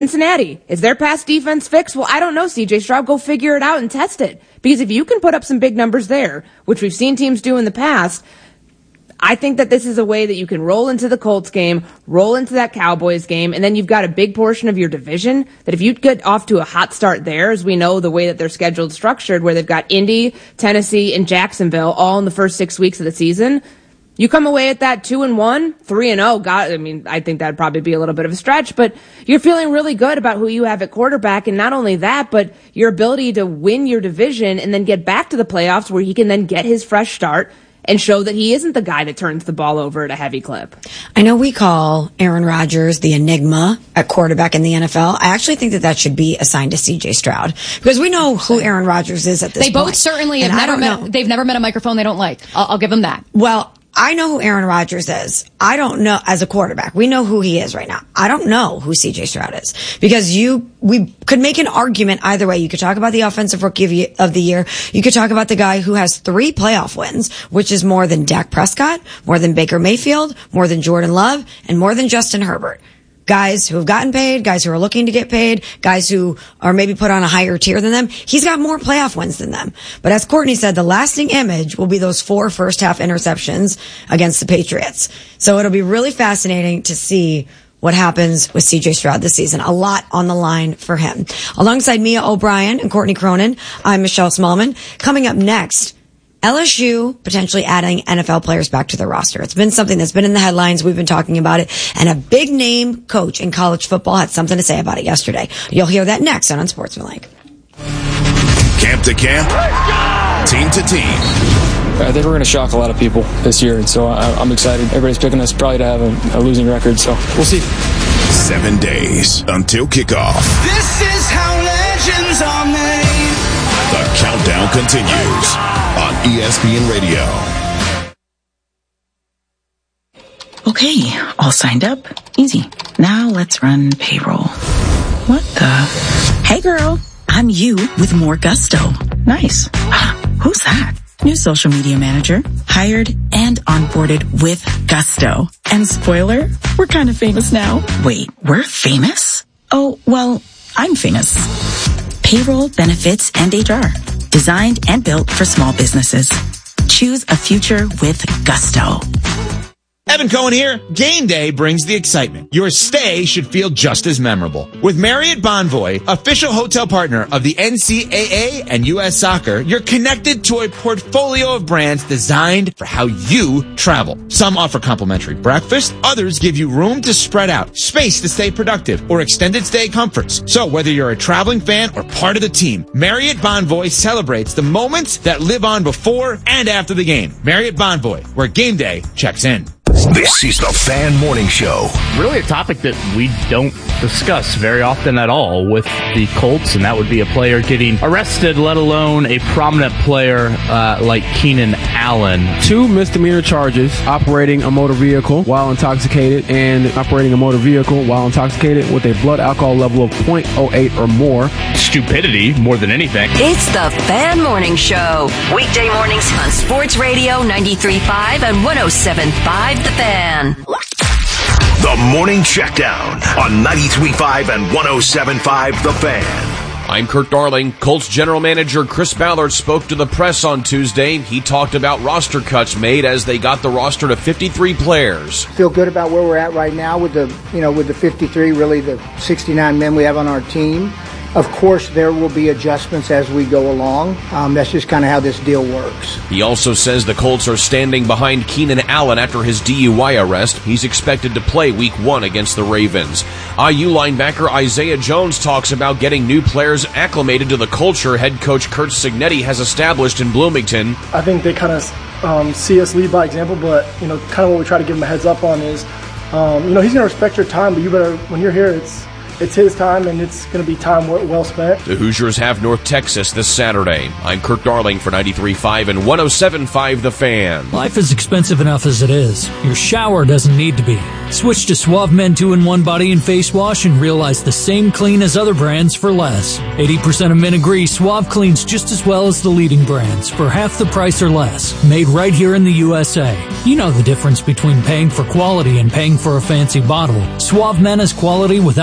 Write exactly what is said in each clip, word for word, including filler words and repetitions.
Cincinnati. Is their pass defense fixed? Well, I don't know, C J Stroud. Go figure it out and test it. Because if you can put up some big numbers there, which we've seen teams do in the past, I think that this is a way that you can roll into the Colts game, roll into that Cowboys game, and then you've got a big portion of your division that if you get off to a hot start there, as we know the way that they're scheduled structured, where they've got Indy, Tennessee, and Jacksonville all in the first six weeks of the season, you come away at that two and one, three and oh. God, I mean, I think that'd probably be a little bit of a stretch, but you're feeling really good about who you have at quarterback, and not only that, but your ability to win your division and then get back to the playoffs where he can then get his fresh start and show that he isn't the guy that turns the ball over at a heavy clip. I know we call Aaron Rodgers the enigma at quarterback in the N F L. I actually think that that should be assigned to C J Stroud because we know who Aaron Rodgers is at this they point. They both certainly have never met, know. they've never met a microphone they don't like. I'll, I'll give them that. Well, I know who Aaron Rodgers is. I don't know, as a quarterback, we know who he is right now. I don't know who C J Stroud is because you, we could make an argument either way. You could talk about the offensive rookie of the year. You could talk about the guy who has three playoff wins, which is more than Dak Prescott, more than Baker Mayfield, more than Jordan Love, and more than Justin Herbert. Guys who have gotten paid, guys who are looking to get paid, guys who are maybe put on a higher tier than them. He's got more playoff wins than them. But as Courtney said, the lasting image will be those four first half interceptions against the Patriots. So it'll be really fascinating to see what happens with C J Stroud this season. A lot on the line for him. Alongside Mia O'Brien and Courtney Cronin, I'm Michelle Smallman. Coming up next, L S U potentially adding N F L players back to their roster. It's been something that's been in the headlines. We've been talking about it. And a big name coach in college football had something to say about it yesterday. You'll hear that next on Unsportsmanlike. Camp to camp, team to team. I think we're going to shock a lot of people this year, and so I'm excited. Everybody's picking us probably to have a, a losing record, so we'll see. Seven days until kickoff. This is how legends are made. The countdown continues on E S P N Radio. Okay, all signed up. Easy. Now let's run payroll. What the? Hey girl, I'm you with more gusto. Nice. Who's that? New social media manager, hired and onboarded with gusto. And spoiler, we're kind of famous now. Wait, we're famous? Oh, well, I'm famous. Payroll, benefits, and H R. Designed and built for small businesses. Choose a future with gusto. Evan Cohen here. Game day brings the excitement. Your stay should feel just as memorable. With Marriott Bonvoy, official hotel partner of the N C double A and U S Soccer, you're connected to a portfolio of brands designed for how you travel. Some offer complimentary breakfast, others give you room to spread out, space to stay productive, or extended stay comforts. So whether you're a traveling fan or part of the team, Marriott Bonvoy celebrates the moments that live on before and after the game. Marriott Bonvoy, where game day checks in. This is the Fan Morning Show. Really a topic that we don't discuss very often at all with the Colts, and that would be a player getting arrested, let alone a prominent player uh, like Keenan Allen. Two misdemeanor charges, operating a motor vehicle while intoxicated and operating a motor vehicle while intoxicated with a blood alcohol level of point oh eight or more. Stupidity, more than anything. It's the Fan Morning Show. Weekday mornings on Sports Radio ninety-three point five and one oh seven point five The Fan. The Morning Checkdown on ninety-three point five and one oh seven point five The Fan. I'm Kurt Darling. Colts general manager Chris Ballard spoke to the press on Tuesday. He talked about roster cuts made as they got the roster to fifty-three players. Feel good about where we're at right now with the, you know, with the fifty-three, really the sixty-nine men we have on our team. Of course, there will be adjustments as we go along. Um, that's just kind of how this deal works. He also says the Colts are standing behind Keenan Allen after his D U I arrest. He's expected to play week one against the Ravens. I U linebacker Isaiah Jones talks about getting new players acclimated to the culture head coach Curt Cignetti has established in Bloomington. I think they kind of um, see us lead by example, but you know, kind of what we try to give them a heads up on is, um, you know, he's going to respect your time, but you better, when you're here, it's It's his time, and it's going to be time well spent. The Hoosiers have North Texas this Saturday. I'm Kurt Darling for ninety-three point five and one oh seven point five The Fan. Life is expensive enough as it is. Your shower doesn't need to be. Switch to Suave Men two in one Body and Face Wash and realize the same clean as other brands for less. eighty percent of men agree Suave cleans just as well as the leading brands for half the price or less. Made right here in the U S A. You know the difference between paying for quality and paying for a fancy bottle. Suave Men is quality without the unnecessary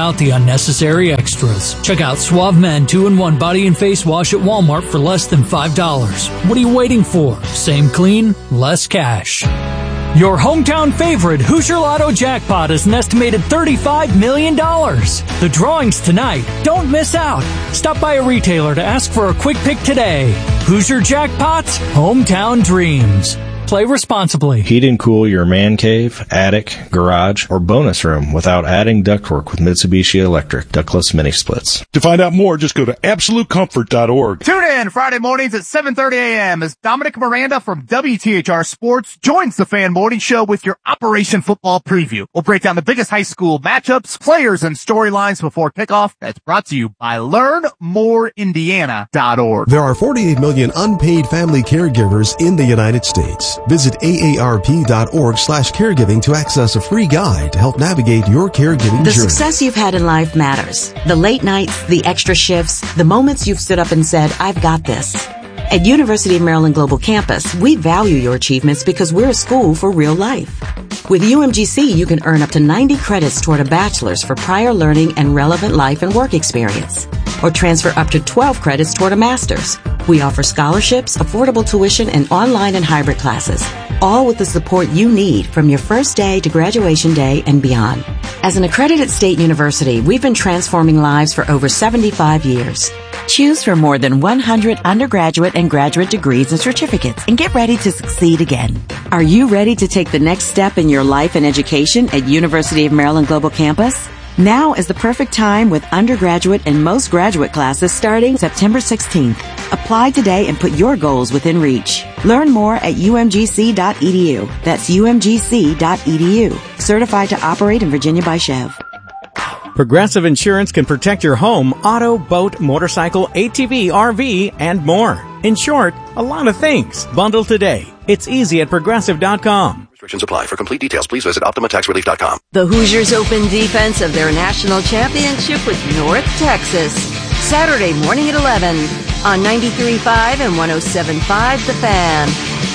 unnecessary extras. Check out Suave Men two in one Body and Face Wash at Walmart for less than five dollars. What are you waiting for? Same clean, less cash. Your hometown favorite, Hoosier Lotto Jackpot, is an estimated thirty-five million dollars. The drawing's tonight. Don't miss out. Stop by a retailer to ask for a quick pick today. Hoosier Jackpots, hometown dreams. Play responsibly. Heat and cool your man cave, attic, garage, or bonus room without adding ductwork with Mitsubishi Electric ductless mini splits. To find out more, just go to absolute comfort dot org. Tune in Friday mornings at seven thirty a.m. as Dominic Miranda from W T H R Sports joins the Fan Morning Show with your Operation Football preview. We'll break down the biggest high school matchups, players, and storylines before kickoff. That's brought to you by learn more indiana dot org. There are forty-eight million unpaid family caregivers in the United States. Visit A A R P dot org slash caregiving to access a free guide to help navigate your caregiving The journey. success you've had in life matters. The late nights, the extra shifts, the moments you've stood up and said, I've got this. At University of Maryland Global Campus, we value your achievements because we're a school for real life. With U M G C, you can earn up to ninety credits toward a bachelor's for prior learning and relevant life and work experience, or transfer up to twelve credits toward a master's. We offer scholarships, affordable tuition, and online and hybrid classes, all with the support you need from your first day to graduation day and beyond. As an accredited state university, we've been transforming lives for over seventy-five years. Choose from more than one hundred undergraduate and graduate degrees and certificates and get ready to succeed again. Are you ready to take the next step in your life and education at University of Maryland Global Campus? Now is the perfect time with undergraduate and most graduate classes starting September sixteenth. Apply today and put your goals within reach. Learn more at U M G C dot E D U. That's U M G C dot E D U. Certified to operate in Virginia by Chev. Progressive Insurance can protect your home, auto, boat, motorcycle, A T V, R V, and more. In short, a lot of things. Bundle today. It's easy at progressive dot com. Restrictions apply. For complete details, please visit optima tax relief dot com. The Hoosiers open defense of their national championship with North Texas. Saturday morning at eleven on ninety-three point five and one oh seven point five The Fan.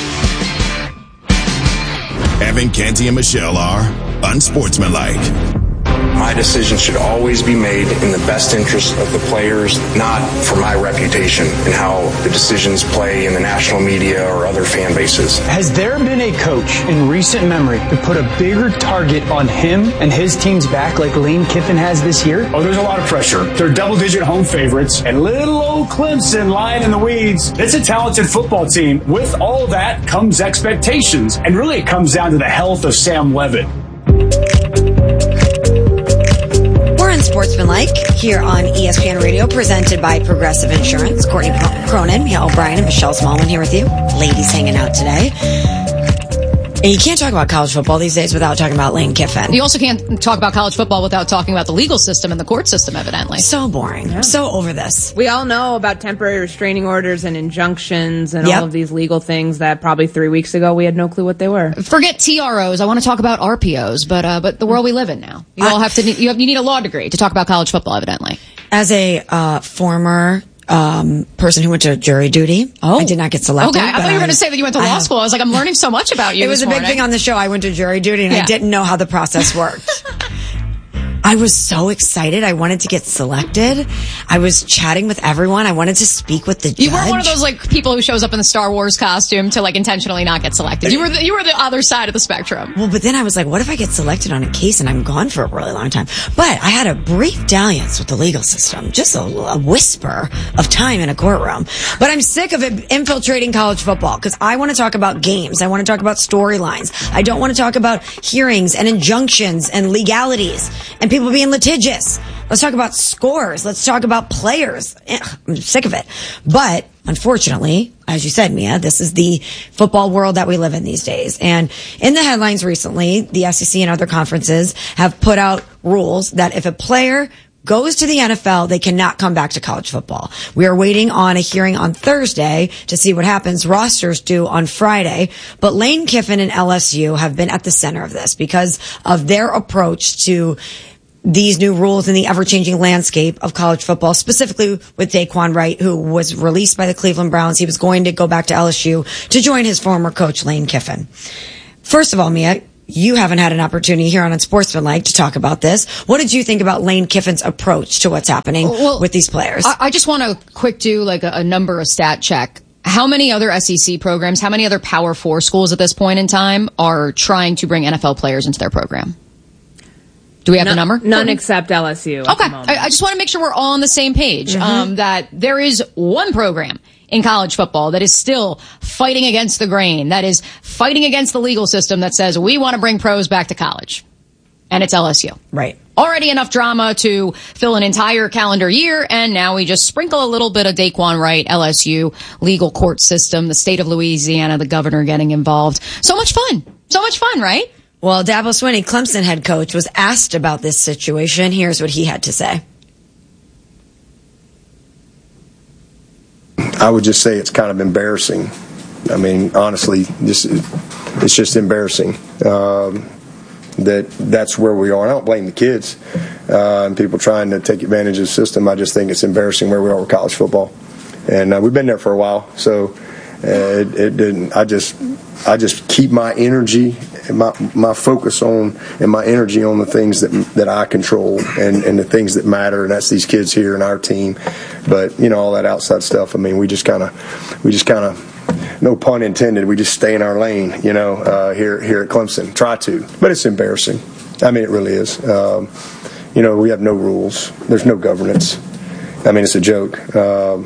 Evan, Canty, and Michelle are unsportsmanlike. My decisions should always be made in the best interest of the players, not for my reputation and how the decisions play in the national media or other fan bases. Has there been a coach in recent memory who put a bigger target on him and his team's back like Lane Kiffin has this year? Oh, there's a lot of pressure. They're double-digit home favorites, and little old Clemson lying in the weeds. It's a talented football team. With all that comes expectations, and really it comes down to the health of Sam Leavitt. Unsportsmanlike here on E S P N Radio, presented by Progressive Insurance. Courtney Cronin, Michelle O'Brien, and Michelle Smallman here with you. Ladies hanging out today. And you can't talk about college football these days without talking about Lane Kiffin. You also can't talk about college football without talking about the legal system and the court system, evidently. So boring. Yeah. So over this. We all know about temporary restraining orders and injunctions and Yep. all of these legal things that probably three weeks ago we had no clue what they were. Forget T R Os. I want to talk about R P Os, but uh, but the world we live in now. You all have to. You have you need a law degree to talk about college football, evidently. As a uh, former um, person who went to jury duty, oh. I did not get selected. Okay, I thought you were going to say that you went to law school. I was like, I'm learning so much about you. It was this a big morning. thing on the show. I went to jury duty and Yeah. I didn't know how the process worked. I was so excited. I wanted to get selected. I was chatting with everyone. I wanted to speak with the judge. You weren't one of those like people who shows up in the Star Wars costume to like intentionally not get selected. You were the, you were the other side of the spectrum. Well, but then I was like, what if I get selected on a case and I'm gone for a really long time? But I had a brief dalliance with the legal system, just a, a whisper of time in a courtroom. But I'm sick of it infiltrating college football because I want to talk about games. I want to talk about storylines. I don't want to talk about hearings and injunctions and legalities and people being litigious. Let's talk about scores. Let's talk about players. Ugh, I'm sick of it. But unfortunately, as you said, Mia, this is the football world that we live in these days. And in the headlines recently, the S E C and other conferences have put out rules that if a player goes to the N F L, they cannot come back to college football. We are waiting on a hearing on Thursday to see what happens. Rosters due on Friday. But Lane Kiffin and L S U have been at the center of this because of their approach to these new rules in the ever-changing landscape of college football, specifically with Daquan Wright, who was released by the Cleveland Browns. He was going to go back to L S U to join his former coach, Lane Kiffin. First of all, Mia, you haven't had an opportunity here on Unsportsmanlike to talk about this. What did you think about Lane Kiffin's approach to what's happening well, with these players? I, I just want to quick do like a, a number of stat check. How many other S E C programs, how many other Power Four schools at this point in time are trying to bring N F L players into their program? Do we have no, the number? None except L S U. Okay. I, I just want to make sure we're all on the same page. Mm-hmm. Um, that there is one program in college football that is still fighting against the grain, that is fighting against the legal system that says we want to bring pros back to college. And it's L S U. Right. Already enough drama to fill an entire calendar year, and now we just sprinkle a little bit of Daquan Wright, L S U, legal court system, the state of Louisiana, the governor getting involved. So much fun. So much fun, right? Well, Dabo Swinney, Clemson head coach, was asked about this situation. Here's what he had to say. I would just say it's kind of embarrassing. I mean, honestly, this is, it's just embarrassing um, that that's where we are. I don't blame the kids uh, and people trying to take advantage of the system. I just think it's embarrassing where we are with college football, and uh, we've been there for a while. So uh, it, it didn't. I just, I just keep my energy, and my my focus on, and my energy on the things that that I control and, and the things that matter, and that's these kids here and our team. But you know, all that outside stuff. I mean, we just kind of, we just kind of, no pun intended, we just stay in our lane. You know, uh, here here at Clemson, try to. But it's embarrassing. I mean, it really is. Um, you know, we have no rules. There's no governance. I mean, it's a joke. Um,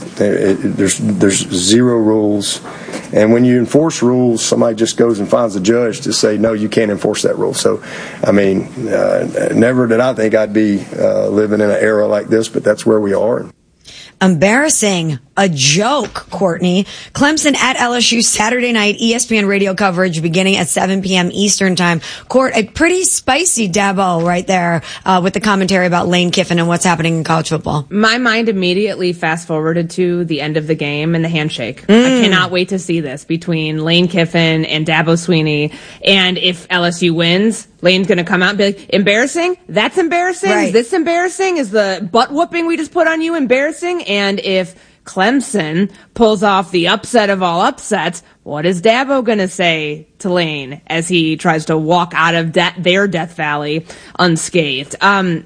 it, it, there's there's zero rules. And when you enforce rules, somebody just goes and finds a judge to say, no, you can't enforce that rule. So, I mean, uh, never did I think I'd be uh, living in an era like this, but that's where we are. Embarrassing. A joke, Courtney. Clemson at L S U Saturday night, E S P N radio coverage beginning at seven p.m. Eastern time. Court, a pretty spicy Dabo right there uh, with the commentary about Lane Kiffin and what's happening in college football. My mind immediately fast forwarded to the end of the game and the handshake. Mm. I cannot wait to see this between Lane Kiffin and Dabo Swinney. And if L S U wins, Lane's going to come out and be like, embarrassing? That's embarrassing? Right. Is this embarrassing? Is the butt whooping we just put on you embarrassing? And if Clemson pulls off the upset of all upsets, what is Dabo going to say to Lane as he tries to walk out of de- their Death Valley unscathed? Um,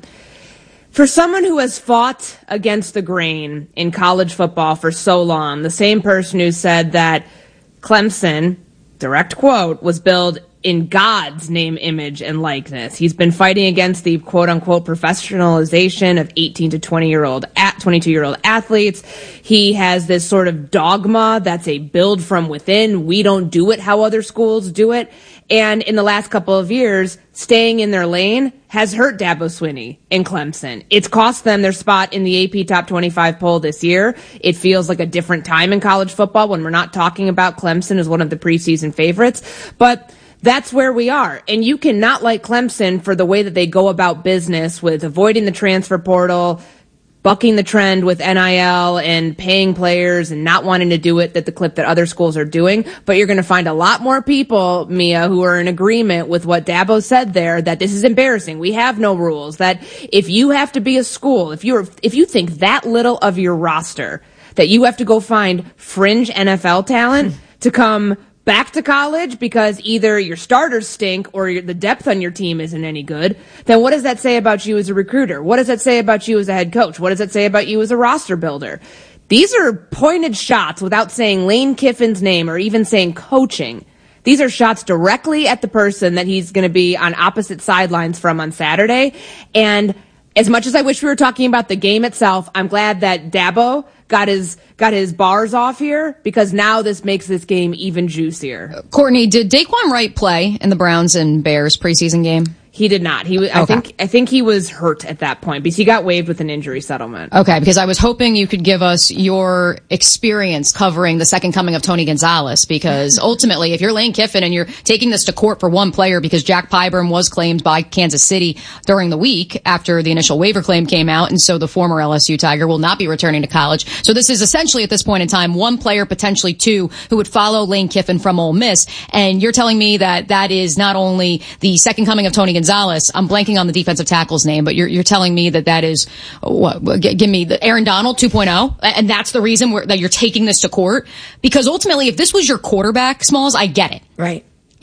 for someone who has fought against the grain in college football for so long, the same person who said that Clemson, direct quote, was built in God's name, image, and likeness. He's been fighting against the quote-unquote professionalization of eighteen to twenty-year-old, at twenty-two-year-old athletes. He has this sort of dogma that's a build from within. We don't do it how other schools do it. And in the last couple of years, staying in their lane has hurt Dabo Swinney in Clemson. It's cost them their spot in the A P Top twenty-five poll this year. It feels like a different time in college football when we're not talking about Clemson as one of the preseason favorites. But that's where we are. And you cannot like Clemson for the way that they go about business with avoiding the transfer portal, bucking the trend with N I L and paying players and not wanting to do it at the clip that other schools are doing. But you're going to find a lot more people, Mia, who are in agreement with what Dabo said there, that this is embarrassing. We have no rules. That if you have to be a school, if you're, if you think that little of your roster, that you have to go find fringe N F L talent to come back to college because either your starters stink or your, the depth on your team isn't any good, then what does that say about you as a recruiter? What does that say about you as a head coach? What does that say about you as a roster builder? These are pointed shots without saying Lane Kiffin's name or even saying coaching. These are shots directly at the person that he's going to be on opposite sidelines from on Saturday. And as much as I wish we were talking about the game itself, I'm glad that Dabo got his got his bars off here because now this makes this game even juicier. Courtney, did Daquan Wright play in the Browns and Bears preseason game? He did not. He was, okay. I think, I think he was hurt at that point because he got waived with an injury settlement. Okay, because I was hoping you could give us your experience covering the second coming of Tony Gonzalez, because ultimately, if you're Lane Kiffin and you're taking this to court for one player because Jack Pyburn was claimed by Kansas City during the week after the initial waiver claim came out, and so the former L S U Tiger will not be returning to college. So this is essentially at this point in time one player, potentially two, who would follow Lane Kiffin from Ole Miss, and you're telling me that that is not only the second coming of Tony Gonzalez. Gonzalez, I'm blanking on the defensive tackle's name, but you're you're telling me that that is what? Give me the Aaron Donald two point oh, and that's the reason where, that you're taking this to court. Because ultimately, if this was your quarterback, Smalls, I get it. Right.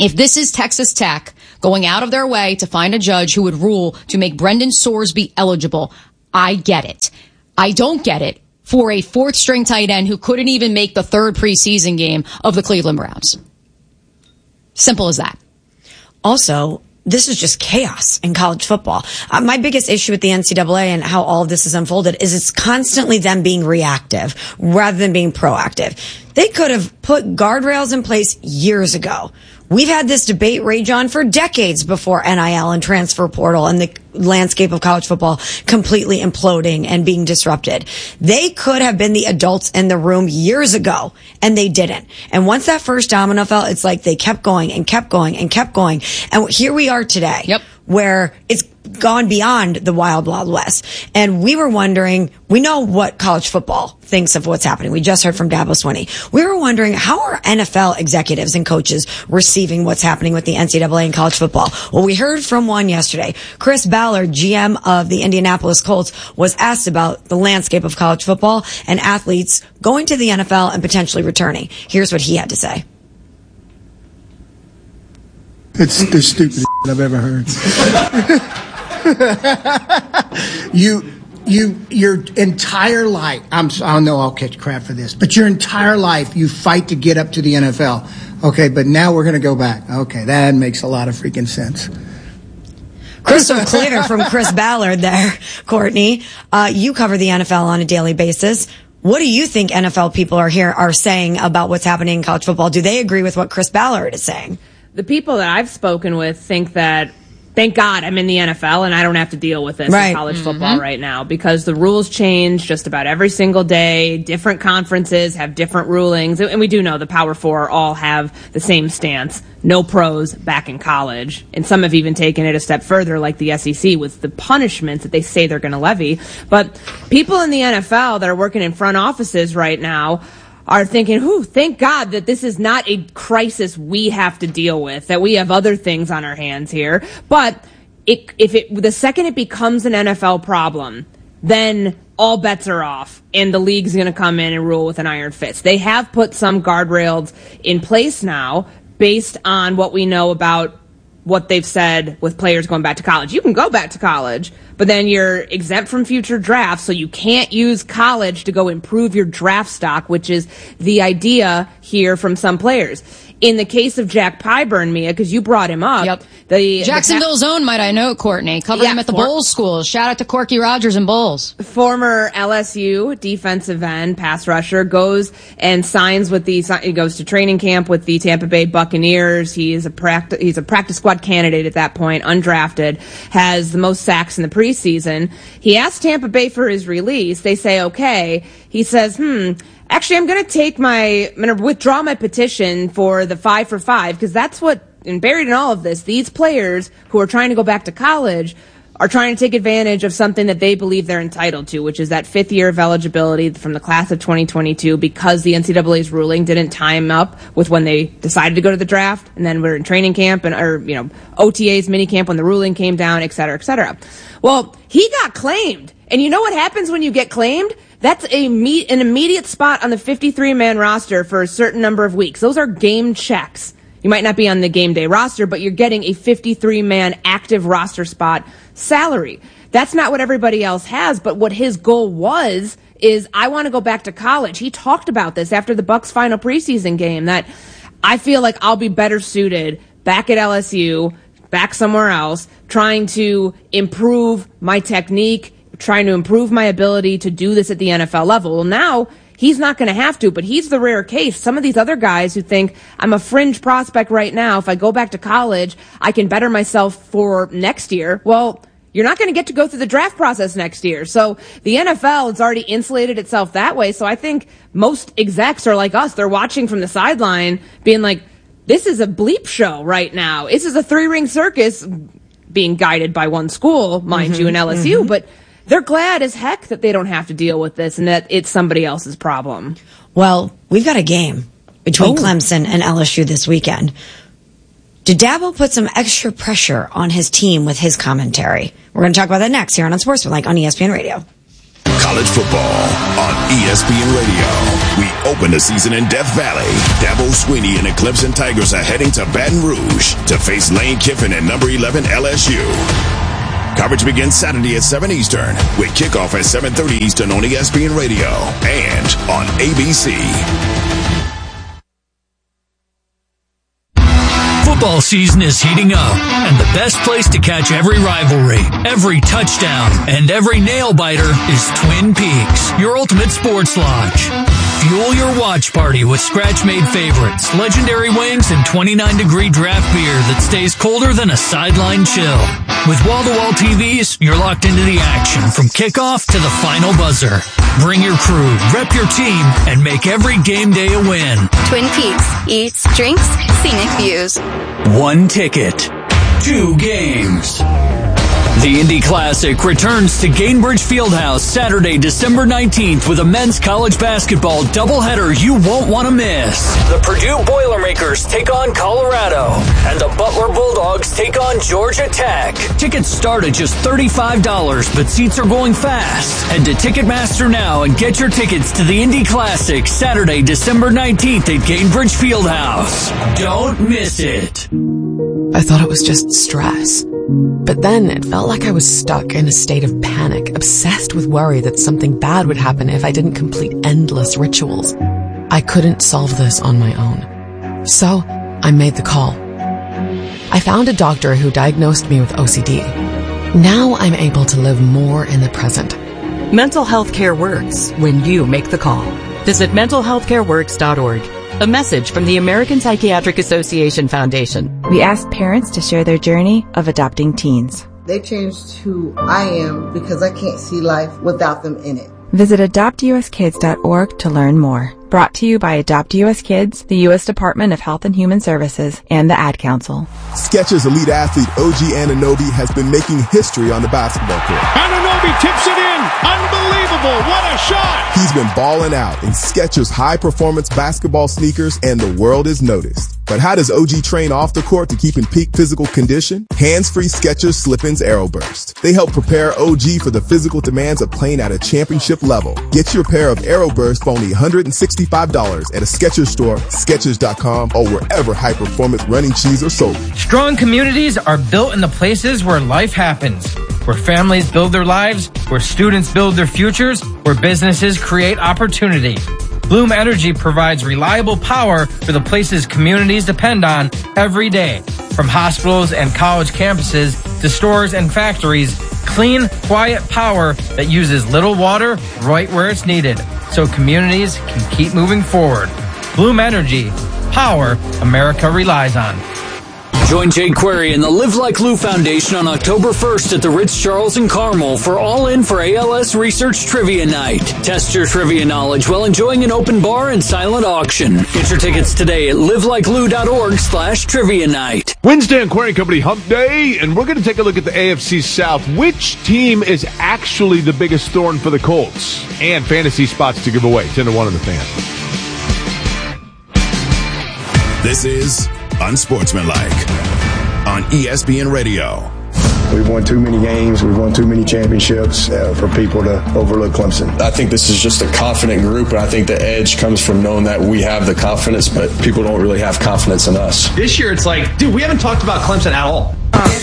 If this is Texas Tech going out of their way to find a judge who would rule to make Brendan Sorsby eligible, I get it. I don't get it for a fourth string tight end who couldn't even make the third preseason game of the Cleveland Browns. Simple as that. Also, this is just chaos in college football. Uh, my biggest issue with the N C double A and how all of this is unfolded is it's constantly them being reactive rather than being proactive. They could have put guardrails in place years ago. We've had this debate rage on for decades before N I L and transfer portal and the landscape of college football completely imploding and being disrupted. They could have been the adults in the room years ago, and they didn't. And once that first domino fell, it's like they kept going and kept going and kept going. And here we are today, yep. where it's gone beyond the wild, wild west. And we were wondering, we know what college football thinks of what's happening. We just heard from Dabo Swinney. We were wondering, how are N F L executives and coaches receiving what's happening with the N C double A and college football? Well, we heard from one yesterday. Chris Ballard, G M of the Indianapolis Colts, was asked about the landscape of college football and athletes going to the N F L and potentially returning. Here's what he had to say. It's the stupidest I've ever heard. you, you, your entire life, I'm, I know I'll catch crap for this, but your entire life you fight to get up to the N F L. Okay, but now we're going to go back. Okay, that makes a lot of freaking sense. Crystal clear from Chris Ballard there, Courtney. Uh, you cover the N F L on a daily basis. What do you think N F L people are here are saying about what's happening in college football? Do they agree with what Chris Ballard is saying? The people that I've spoken with think that, thank God I'm in the N F L and I don't have to deal with this right. in college mm-hmm. football right now, because the rules change just about every single day. Different conferences have different rulings. And we do know the Power Four all have the same stance. No pros back in college. And some have even taken it a step further, like the S E C, with the punishments that they say they're going to levy. But people in the N F L that are working in front offices right now are thinking, whew, thank God that this is not a crisis we have to deal with, that we have other things on our hands here. But it, if it, the second it becomes an N F L problem, then all bets are off, and the league's going to come in and rule with an iron fist. They have put some guardrails in place now based on what we know about what they've said with players going back to college. You can go back to college, but then you're exempt from future drafts, so you can't use college to go improve your draft stock, which is the idea here from some players. In the case of Jack Pyburn, Mia, because you brought him up. Yep. The, Jacksonville's the, own, might I note, Courtney. Covered yeah, him at the for, Bulls school. Shout out to Corky Rogers and Bulls. Former L S U defensive end, pass rusher, goes and signs with the, he goes to training camp with the Tampa Bay Buccaneers. He is a practice, he's a practice squad candidate at that point, undrafted, has the most sacks in the preseason. He asked Tampa Bay for his release. They say, okay. He says, hmm, actually, I'm going to take my, I'm going to withdraw my petition for the five for five, because that's what, and buried in all of this, these players who are trying to go back to college are trying to take advantage of something that they believe they're entitled to, which is that fifth year of eligibility from the class of twenty twenty-two, because the N C double A's ruling didn't time up with when they decided to go to the draft, and then we're in training camp and, or, you know, O T As, mini camp when the ruling came down, et cetera, et cetera. Well, he got claimed. And you know what happens when you get claimed? That's a me- an immediate spot on the fifty-three man roster for a certain number of weeks. Those are game checks. You might not be on the game day roster, but you're getting a fifty-three man active roster spot salary. That's not what everybody else has, but what his goal was is, I want to go back to college. He talked about this after the Bucs' final preseason game, that I feel like I'll be better suited back at L S U, back somewhere else, trying to improve my technique, trying to improve my ability to do this at the N F L level. Well, now he's not going to have to, but he's the rare case. Some of these other guys who think, I'm a fringe prospect right now, if I go back to college, I can better myself for next year. Well, you're not going to get to go through the draft process next year. So the N F L has already insulated itself that way. So I think most execs are like us. They're watching from the sideline being like, this is a bleep show right now. This is a three-ring circus being guided by one school, mind mm-hmm, you, in L S U, mm-hmm. but they're glad as heck that they don't have to deal with this and that it's somebody else's problem. Well, we've got a game between oh. Clemson and L S U this weekend. Did Dabo put some extra pressure on his team with his commentary? We're going to talk about that next here on Unsportsmanlike on E S P N Radio. college football on E S P N Radio. We open the season in Death Valley. Dabo Swinney and the Clemson Tigers are heading to Baton Rouge to face Lane Kiffin and number eleven L S U. Coverage begins Saturday at seven Eastern with kickoff at seven thirty Eastern on E S P N Radio and on A B C. Football season is heating up, and the best place to catch every rivalry, every touchdown, and every nail-biter is Twin Peaks, your ultimate sports lodge. Fuel your watch party with scratch-made favorites, legendary wings, and twenty-nine degree draft beer that stays colder than a sideline chill. With wall-to-wall T Vs, you're locked into the action from kickoff to the final buzzer. Bring your crew, rep your team, and make every game day a win. Twin Peaks. Eats, drinks, scenic views. One ticket. Two games. The Indy Classic returns to Gainbridge Fieldhouse Saturday, December nineteenth with a men's college basketball doubleheader you won't want to miss. The Purdue Boilermakers take on Colorado, and the Butler Bulldogs take on Georgia Tech. Tickets start at just thirty-five dollars, but seats are going fast. Head to Ticketmaster now and get your tickets to the Indy Classic Saturday, December nineteenth at Gainbridge Fieldhouse. Don't miss it. I thought it was just stress. But then it felt like I was stuck in a state of panic, obsessed with worry that something bad would happen if I didn't complete endless rituals. I couldn't solve this on my own. So I made the call. I found a doctor who diagnosed me with O C D. Now I'm able to live more in the present. Mental health care works when you make the call. Visit mental health care works dot org. A message from the American Psychiatric Association Foundation. We asked parents to share their journey of adopting teens. They changed who I am because I can't see life without them in it. Visit adopt U S kids dot org to learn more. Brought to you by Adopt U S Kids, the U S Department of Health and Human Services, and the Ad Council. Skechers elite athlete O G Anunoby has been making history on the basketball court. Anunoby tips it in. Unbelievable. What a shot. He's been balling out in Skechers high-performance basketball sneakers, and the world is noticed. But how does O G train off the court to keep in peak physical condition? Hands-free Skechers Slip-ins Aeroburst. They help prepare O G for the physical demands of playing at a championship level. Get your pair of Aeroburst for only one hundred sixty-five dollars at a Skechers store, Skechers dot com, or wherever high-performance running shoes are sold. Strong communities are built in the places where life happens. Where families build their lives, where students build their futures, where businesses create opportunity. Bloom Energy provides reliable power for the places communities depend on every day. From hospitals and college campuses to stores and factories, clean, quiet power that uses little water right where it's needed, so communities can keep moving forward. Bloom Energy, power America relies on. Join Jake Query and the Live Like Lou Foundation on October first at the Ritz-Charles in Carmel for All In for A L S Research Trivia Night. Test your trivia knowledge while enjoying an open bar and silent auction. Get your tickets today at live like lou dot org slash trivia night. Wednesday on Query Company Hump Day, and we're going to take a look at the A F C South. Which team is actually the biggest thorn for the Colts? And fantasy spots to give away. ten to one on the Fan. This is Unsportsmanlike on E S P N Radio. We've won too many games. We've won too many championships uh, for people to overlook Clemson. I think this is just a confident group, and I think the edge comes from knowing that we have the confidence, but people don't really have confidence in us. This year, it's like, dude, we haven't talked about Clemson at all.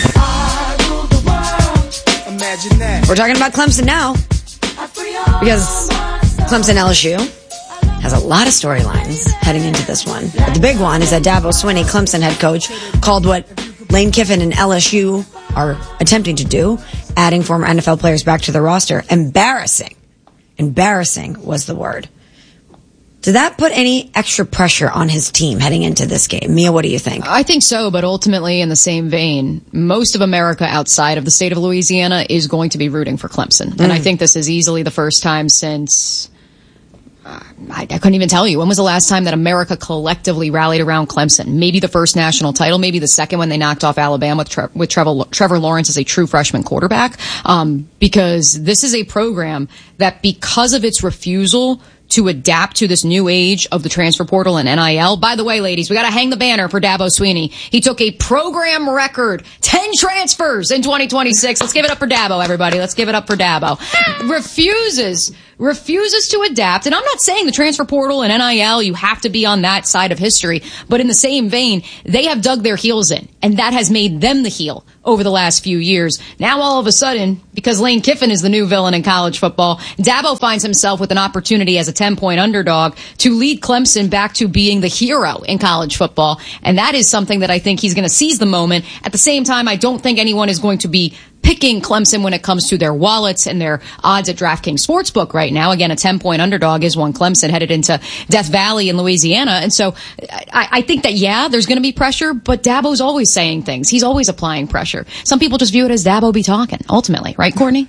We're talking about Clemson now because Clemson L S U has a lot of storylines heading into this one. But the big one is that Dabo Swinney, Clemson head coach, called what Lane Kiffin and L S U are attempting to do, adding former N F L players back to the roster, embarrassing. Embarrassing was the word. Did that put any extra pressure on his team heading into this game? Mia, what do you think? I think so, but ultimately in the same vein, most of America outside of the state of Louisiana is going to be rooting for Clemson. Mm. And I think this is easily the first time since... I, I couldn't even tell you. When was the last time that America collectively rallied around Clemson? Maybe the first national title, maybe the second when they knocked off Alabama with, Tre- with Trevor, Trevor Lawrence as a true freshman quarterback. Um, because this is a program that, because of its refusal to adapt to this new age of the transfer portal and N I L. By the way, ladies, we got to hang the banner for Dabo Swinney. He took a program record, ten transfers in twenty twenty-six. Let's give it up for Dabo, everybody. Let's give it up for Dabo. Refuses, refuses to adapt. And I'm not saying the transfer portal and N I L, you have to be on that side of history. But in the same vein, they have dug their heels in, and that has made them the heel over the last few years. Now, all of a sudden, because Lane Kiffin is the new villain in college football, Dabo finds himself with an opportunity as a ten-point underdog to lead Clemson back to being the hero in college football. And that is something that I think he's going to seize the moment. At the same time, I don't think anyone is going to be picking Clemson when it comes to their wallets and their odds at DraftKings Sportsbook right now. Again, a ten-point underdog is one Clemson headed into Death Valley in Louisiana. And so I, I think that, yeah, there's going to be pressure, but Dabo's always saying things. He's always applying pressure. Some people just view it as Dabo be talking, ultimately. Right, Courtney?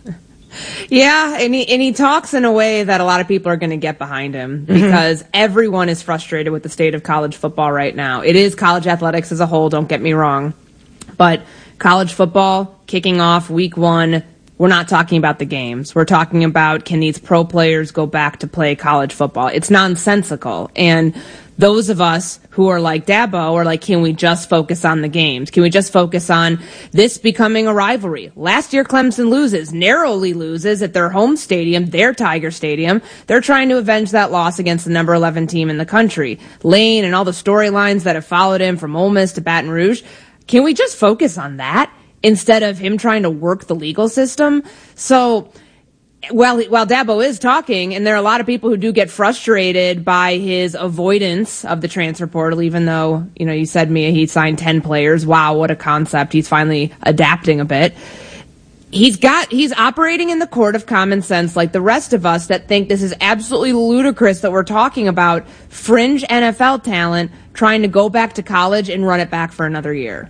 Yeah, and he, and he talks in a way that a lot of people are going to get behind him because mm-hmm. everyone is frustrated with the state of college football right now. It is college athletics as a whole, don't get me wrong. But college football kicking off week one, we're not talking about the games. We're talking about, can these pro players go back to play college football? It's nonsensical. And those of us who are like Dabo are like, can we just focus on the games? Can we just focus on this becoming a rivalry? Last year, Clemson loses, narrowly loses at their home stadium, their Tiger Stadium. They're trying to avenge that loss against the number eleven team in the country. Lane and all the storylines that have followed him from Ole Miss to Baton Rouge. Can we just focus on that instead of him trying to work the legal system? So Well, while Dabo is talking, and there are a lot of people who do get frustrated by his avoidance of the transfer portal, even though, you know, you said, Mia, he signed ten players. Wow, what a concept. He's finally adapting a bit. He's got, he's operating in the court of common sense like the rest of us that think this is absolutely ludicrous that we're talking about fringe N F L talent trying to go back to college and run it back for another year.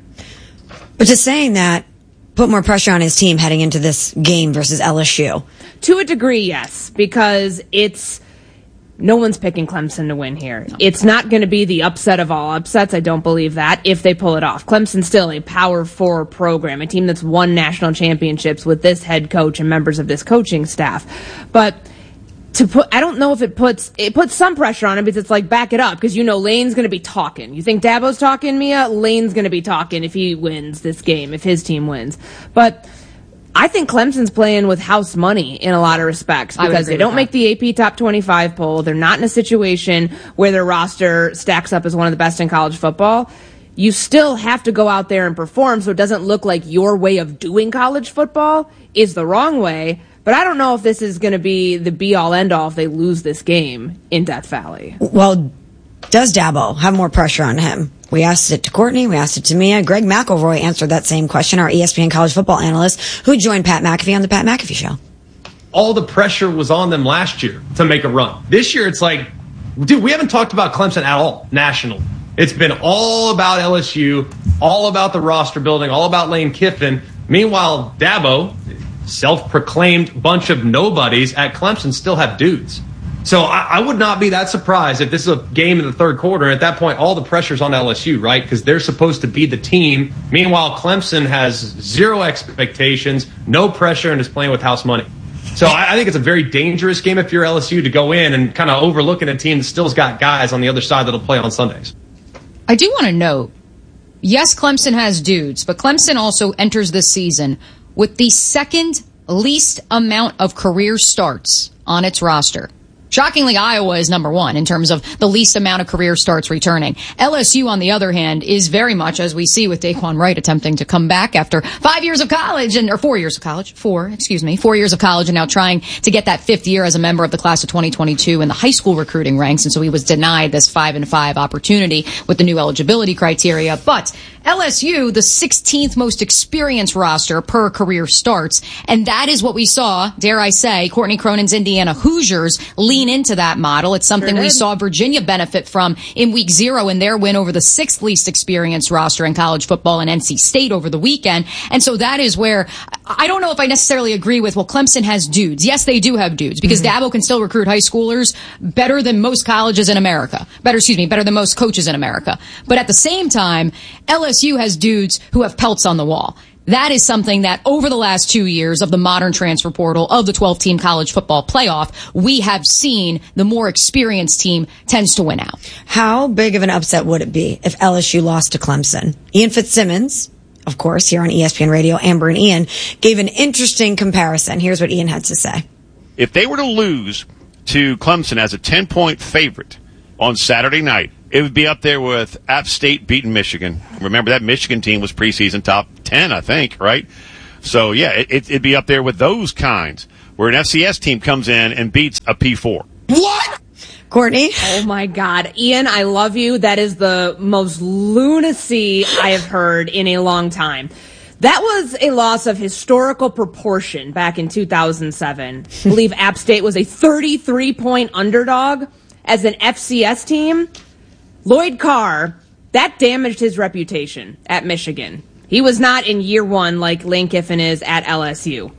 But just saying that, put more pressure on his team heading into this game versus L S U. To a degree, yes, because it's no one's picking Clemson to win here. No. It's not going to be the upset of all upsets. I don't believe that if they pull it off. Clemson's still a Power Four program, a team that's won national championships with this head coach and members of this coaching staff. But to put, I don't know if it puts it puts some pressure on him because it's like back it up because you know Lane's going to be talking. You think Dabo's talking, Mia? Lane's going to be talking if he wins this game, if his team wins. But I think Clemson's playing with house money in a lot of respects because they don't make the A P Top twenty-five poll. They're not in a situation where their roster stacks up as one of the best in college football. You still have to go out there and perform so it doesn't look like your way of doing college football is the wrong way. But I don't know if this is going to be the be-all, end-all if they lose this game in Death Valley. Well, does Dabo have more pressure on him? We asked it to Courtney. We asked it to Mia. Greg McElroy answered that same question, our E S P N college football analyst who joined Pat McAfee on the Pat McAfee Show. All the pressure was on them last year to make a run. This year, it's like, dude, we haven't talked about Clemson at all nationally. It's been all about L S U, all about the roster building, all about Lane Kiffin. Meanwhile, Dabo, self-proclaimed bunch of nobodies at Clemson, still have dudes. So I, I would not be that surprised if this is a game in the third quarter. And at that point, all the pressure's on L S U, right? Because they're supposed to be the team. Meanwhile, Clemson has zero expectations, no pressure, and is playing with house money. So I, I think it's a very dangerous game if you're L S U to go in and kind of overlooking a team that still's got guys on the other side that'll play on Sundays. I do want to note, yes, Clemson has dudes, but Clemson also enters this season with the second least amount of career starts on its roster. Shockingly, Iowa is number one in terms of the least amount of career starts returning. L S U, on the other hand, is very much, as we see with Daquan Wright attempting to come back after five years of college, and or four years of college, four, excuse me, four years of college, and now trying to get that fifth year as a member of the class of twenty twenty-two in the high school recruiting ranks, and so he was denied this five and five opportunity with the new eligibility criteria. But L S U, the sixteenth most experienced roster per career starts, and that is what we saw, dare I say, Courtney Cronin's Indiana Hoosiers lean into that model. It's something sure we saw Virginia benefit from in week zero in their win over the sixth least experienced roster in college football and N C State over the weekend. And so that is where I don't know if I necessarily agree with, well, Clemson has dudes. Yes, they do have dudes because mm-hmm. Dabo can still recruit high schoolers better than most colleges in America. Better, excuse me, better than most coaches in America. But at the same time, L S U has dudes who have pelts on the wall. that is something that over the last two years of the modern transfer portal, of the twelve-team college football playoff, we have seen the more experienced team tends to win out. How big of an upset would it be if L S U lost to Clemson? Ian Fitzsimmons, of course, here on E S P N Radio, Amber and Ian, gave an interesting comparison. Here's what Ian had to say. If they were to lose to Clemson as a ten-point favorite on Saturday night, it would be up there with App State beating Michigan. Remember, that Michigan team was preseason top ten, I think, right? So, yeah, it, it'd be up there with those kinds, where an F C S team comes in and beats a P four. What? Courtney? Oh, my God. Ian, I love you. That is the most lunacy I have heard in a long time. That was a loss of historical proportion back in two thousand seven. I believe App State was a thirty-three point underdog as an F C S team. Lloyd Carr, that damaged his reputation at Michigan. He was not in year one like Lane Kiffin is at L S U.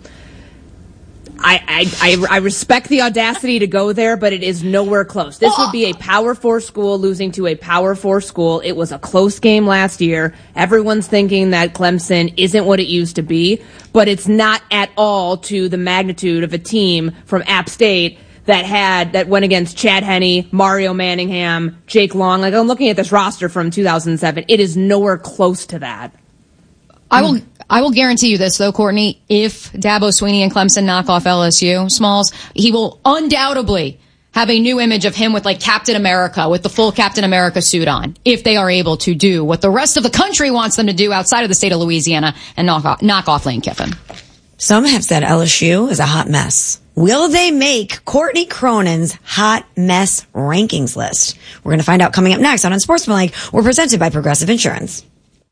I, I, I, I respect the audacity to go there, but it is nowhere close. This would be a Power Four school losing to a Power Four school. It was a close game last year. Everyone's thinking that Clemson isn't what it used to be, but it's not at all to the magnitude of a team from App State that had, that went against Chad Henne, Mario Manningham, Jake Long. Like, I'm looking at this roster from two thousand seven. It is nowhere close to that. I will I will guarantee you this, though, Courtney. If Dabo Swinney and Clemson knock off L S U, Smalls, he will undoubtedly have a new image of him with, like, Captain America, with the full Captain America suit on, if they are able to do what the rest of the country wants them to do outside of the state of Louisiana and knock off, knock off Lane Kiffin. Some have said L S U is a hot mess. Will they make Courtney Cronin's hot mess rankings list? We're going to find out coming up next on Unsportsmanlike. We're presented by Progressive Insurance.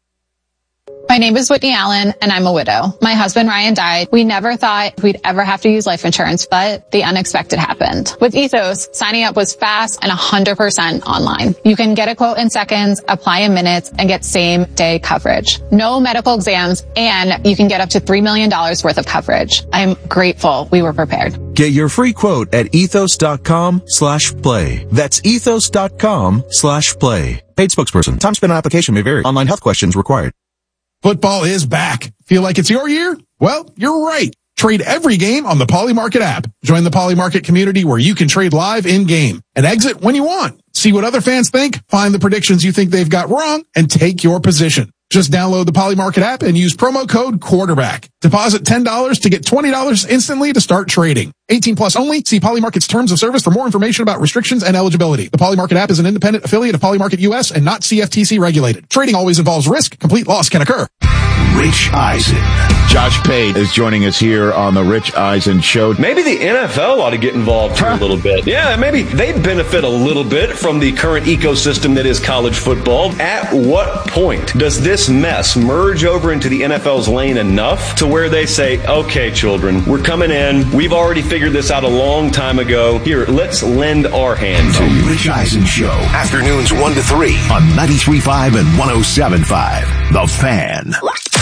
My name is Whitney Allen, and I'm a widow. My husband, Ryan, died. We never thought we'd ever have to use life insurance, but the unexpected happened. With Ethos, signing up was fast and one hundred percent online. You can get a quote in seconds, apply in minutes, and get same-day coverage. No medical exams, and you can get up to three million dollars worth of coverage. I'm grateful we were prepared. Get your free quote at ethos.com slash play. That's ethos.com slash play. Paid spokesperson. Time spent on application may vary. Online health questions required. Football is back. Feel like it's your year? Well, you're right. Trade every game on the Polymarket app. Join the Polymarket community where you can trade live in-game and exit when you want. See what other fans think, find the predictions you think they've got wrong, and take your position. Just download the Polymarket app and use promo code quarterback. Deposit ten dollars to get twenty dollars instantly to start trading. eighteen plus only. See Polymarket's terms of service for more information about restrictions and eligibility. The Polymarket app is an independent affiliate of Polymarket U S and not C F T C regulated. Trading always involves risk. Complete loss can occur. Rich Eisen. Josh Pate is joining us here on the Rich Eisen Show. Maybe the N F L ought to get involved here a little bit. Yeah, maybe they'd benefit a little bit from the current ecosystem that is college football. At what point does this mess merge over into the N F L's lane enough to where they say, okay, children, we're coming in. We've already figured this out a long time ago. Here, let's lend our hand to you. The Rich Eisen Show. Afternoons one to three on ninety-three point five and one oh seven point five. The Fan.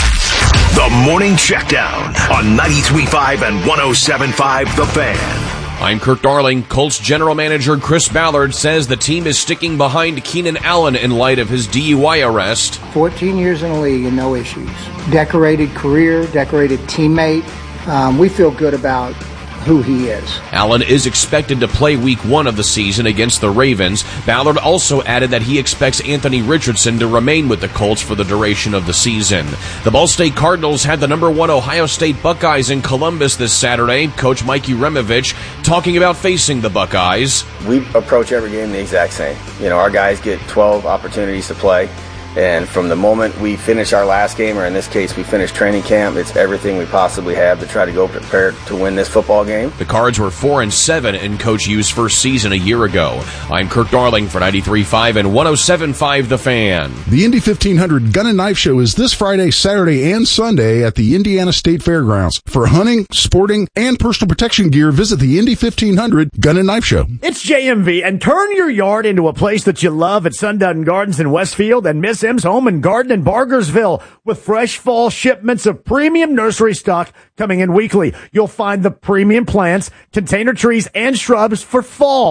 The Morning Checkdown on ninety-three point five and one oh seven point five The Fan. I'm Kirk Darling. Colts general manager Chris Ballard says the team is sticking behind Keenan Allen in light of his D U I arrest. fourteen years in the league and no issues. Decorated career, decorated teammate. Um, we feel good about who he is. Allen is expected to play week one of the season against the Ravens. Ballard also added that he expects Anthony Richardson to remain with the Colts for the duration of the season. The Ball State Cardinals had the number one Ohio State Buckeyes in Columbus this Saturday. Coach Mikey Removich talking about facing the Buckeyes. We approach every game the exact same. You know, our guys get twelve opportunities to play. And from the moment we finish our last game, or in this case, we finish training camp, it's everything we possibly have to try to go prepared to win this football game. The Cards were four and seven in Coach U's first season a year ago. I'm Kirk Darling for ninety-three point five and one oh seven point five The Fan. The Indy fifteen hundred Gun and Knife Show is this Friday, Saturday, and Sunday at the Indiana State Fairgrounds. For hunting, sporting, and personal protection gear, visit the Indy fifteen hundred Gun and Knife Show. It's J M V, and turn your yard into a place that you love at Sundowden Gardens in Westfield and Miss M's Home and Garden in Bargersville with fresh fall shipments of premium nursery stock coming in weekly. You'll find the premium plants, container trees, and shrubs for fall.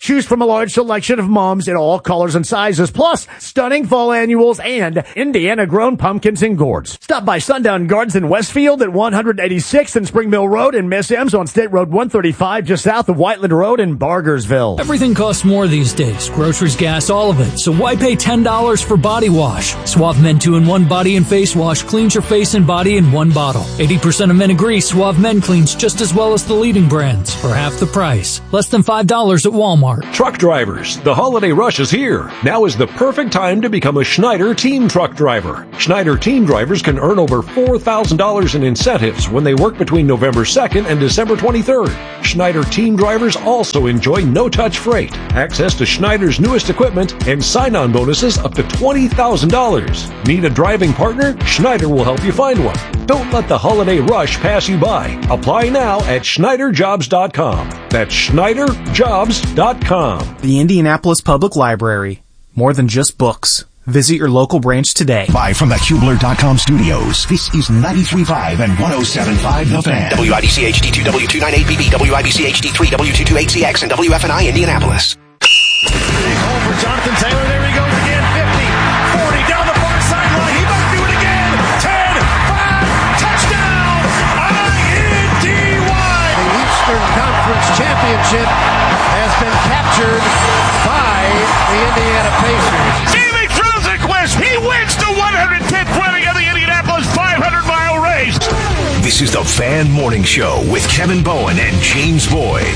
Choose from a large selection of mums in all colors and sizes, plus stunning fall annuals and Indiana-grown pumpkins and gourds. Stop by Sundown Gardens in Westfield at one eighty-sixth and Spring Mill Road, and Miss M's on State Road one thirty-five just south of Whiteland Road in Bargersville. Everything costs more these days. Groceries, gas, all of it. So why pay ten dollars for body wash? Suave Men two in one Body and Face Wash cleans your face and body in one bottle. eighty percent of men agree Suave Men cleans just as well as the leading brands for half the price. Less than five dollars at Walmart. Truck drivers, the holiday rush is here. Now is the perfect time to become a Schneider Team Truck Driver. Schneider Team Drivers can earn over four thousand dollars in incentives when they work between November second and December twenty-third. Schneider Team Drivers also enjoy no-touch freight, access to Schneider's newest equipment, and sign-on bonuses up to twenty thousand dollars. Need a driving partner? Schneider will help you find one. Don't let the holiday rush pass you by. Apply now at Schneider Jobs dot com. That's Schneider Jobs dot com. The Indianapolis Public Library. More than just books. Visit your local branch today. Live from the Hubler dot com studios, this is ninety-three point five and one oh seven point five The Fan. W I B C H D two, W two ninety-eight B B, W I B C H D three, W two twenty-eight C X, and W F N I Indianapolis. Big hole for Jonathan Taylor. There he goes again. fifty, forty, down the far sideline. He might do it again. ten, five, touchdown. I N D Y. The Eastern Conference Championship has been captured by the Indiana Pacers. Jimmy throws a quest. He wins the one hundred tenth running of the Indianapolis five hundred mile race. This is the Fan Morning Show with Kevin Bowen and James Boyd.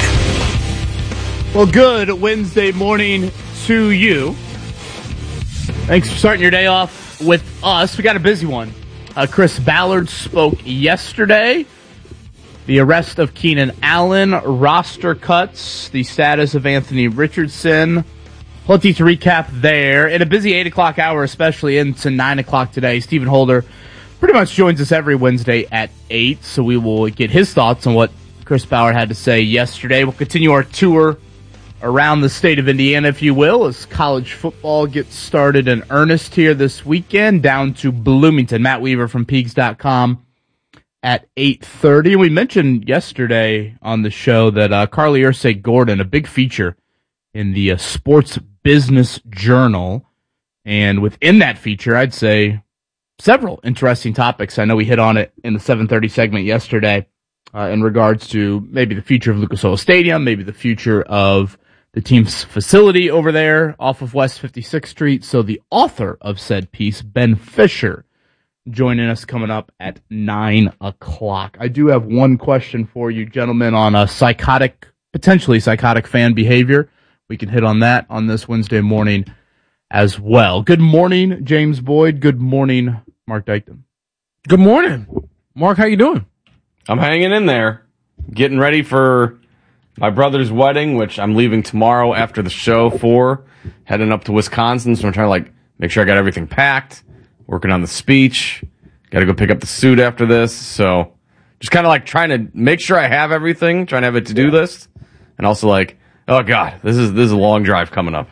Well, good Wednesday morning to you. Thanks for starting your day off with us. We got a busy one. Uh, Chris Ballard spoke yesterday. The arrest of Keenan Allen, roster cuts, the status of Anthony Richardson. Plenty to recap there. In a busy eight o'clock hour, especially into nine o'clock today, Stephen Holder pretty much joins us every Wednesday at eight, so we will get his thoughts on what Chris Ballard had to say yesterday. We'll continue our tour around the state of Indiana, if you will, as college football gets started in earnest here this weekend, down to Bloomington. Matt Weaver from Peegs dot com at eight thirty. We mentioned yesterday on the show that uh, Carly Ursay Gordon, a big feature in the uh, Sports Business Journal, and within that feature, I'd say several interesting topics. I know we hit on it in the seven thirty segment yesterday uh, in regards to maybe the future of Lucas Oil Stadium, maybe the future of the team's facility over there off of West fifty-sixth Street. So the author of said piece, Ben Fisher, joining us coming up at nine o'clock. I do have one question for you, gentlemen, on a psychotic, potentially psychotic fan behavior. We can hit on that on this Wednesday morning as well. Good morning, James Boyd. Good morning, Mark Dykton. Good morning. Mark, how you doing? I'm hanging in there, getting ready for my brother's wedding, which I'm leaving tomorrow after the show for, heading up to Wisconsin. So I'm trying to like make sure I got everything packed, working on the speech. Got to go pick up the suit after this. So just kind of like trying to make sure I have everything, trying to have a to-do list, and also like, oh God, this is this is a long drive coming up.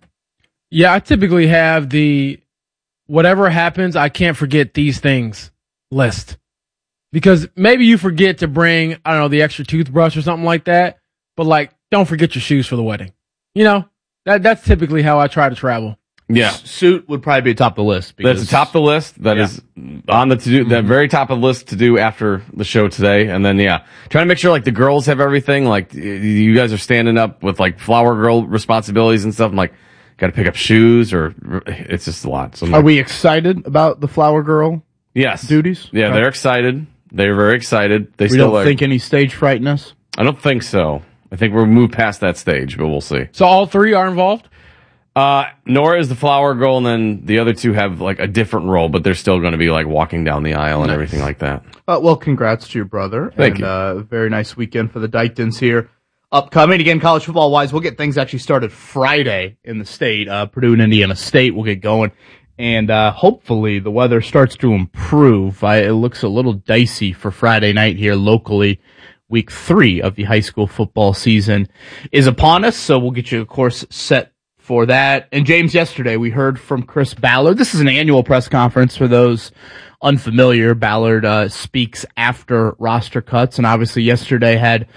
Yeah, I typically have the whatever happens, I can't forget these things list. Because maybe you forget to bring, I don't know, the extra toothbrush or something like that, but like, don't forget your shoes for the wedding. You know, that that's typically how I try to travel. Yeah. Suit would probably be top of the list. Because, That's the top of the list. That yeah. is on the to do, Mm-hmm. that very top of the list to do after the show today. And then, yeah, trying to make sure like the girls have everything. Like you guys are standing up with like flower girl responsibilities and stuff. I'm like, got to pick up shoes or it's just a lot. So I'm Are like, we excited about the flower girl yes. duties? Yeah, Okay. they're excited. They're very excited. They We still don't like, think any stage frightness? I don't think so. I think we're moved past that stage, but we'll see. So all three are involved? Uh, Nora is the flower girl, and then the other two have like a different role, but they're still going to be like walking down the aisle and Nice. everything like that. Uh, well, congrats to your brother. Thank and, you. Uh, very nice weekend for the Dyktons here. Upcoming, again, college football wise, we'll get things actually started Friday in the state. Uh, Purdue and Indiana State will get going. And uh, hopefully the weather starts to improve. I, it looks a little dicey for Friday night here locally. Week three of the high school football season is upon us, so we'll get you, of course, set for that. And James, yesterday we heard from Chris Ballard. This is an annual press conference for those unfamiliar. Ballard uh, speaks after roster cuts, and obviously yesterday had